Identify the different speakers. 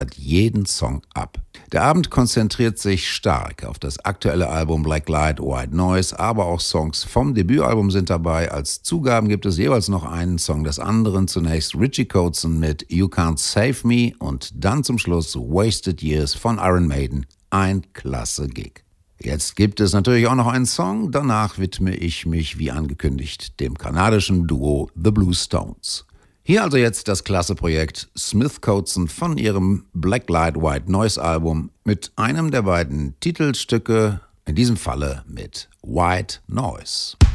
Speaker 1: jeden Song ab. Der Abend konzentriert sich stark auf das aktuelle Album Black Light, White Noise, aber auch Songs vom Debütalbum sind dabei. Als Zugaben gibt es jeweils noch einen Song des anderen. Zunächst Richie Kotzen mit You Can't Save Me und dann zum Schluss Wasted Years von Iron Maiden. Ein klasse Gig. Jetzt gibt es natürlich auch noch einen Song. Danach widme ich mich, wie angekündigt, dem kanadischen Duo The Blue Stones. Hier also jetzt das klasse Projekt Smith Kotzen von ihrem Black Light White Noise Album mit einem der beiden Titelstücke, in diesem Falle mit White Noise.